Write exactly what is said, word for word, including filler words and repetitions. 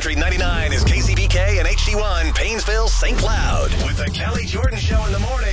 Country ninety-nine is K C B K and H D one, Paynesville, Saint Cloud. With the Kelly Jordan Show in the morning.